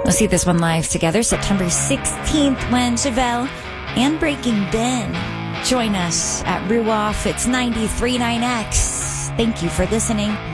We'll see this one live together September 16th when Chevelle and Breaking Ben join us at Ruoff. It's 93.9X. Thank you for listening.